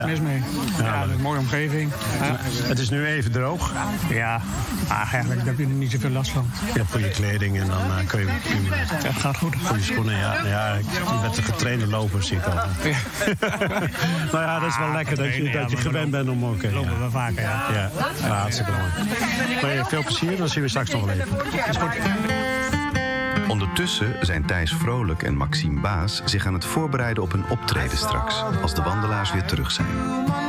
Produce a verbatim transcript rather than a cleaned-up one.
Mis mee. Ja, Ja, dat is een mooie omgeving. Ja. Het is nu even droog. Ja, maar eigenlijk heb je er niet zoveel last van. Ja, voor je kleding en dan uh, kun je prima. Ja, het gaat goed. Voor je schoenen, ja. ja ik, je bent een getrainde loper, zie ik al. Ja. Nou ja, dat is wel lekker dat je, Ja, dat je we gewend bent om ook... Dat lopen we vaker, ja. Ja, ja, hartstikke mooi. Maar ja, veel plezier, dan zien we straks nog wel even. Is goed. Ondertussen zijn Thijs Vrolijk en Maxime Baas zich aan het voorbereiden op een optreden straks, als de wandelaars weer terug zijn.